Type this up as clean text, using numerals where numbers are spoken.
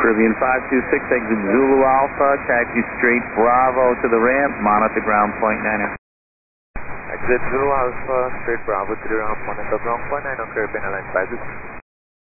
Caribbean 526, exit Zulu Alpha, taxi straight Bravo to the ramp, monitor ground point 9. Exit Zulu Alpha, straight Bravo to the ramp, monitor ground point 9 on Caribbean Airlines 526.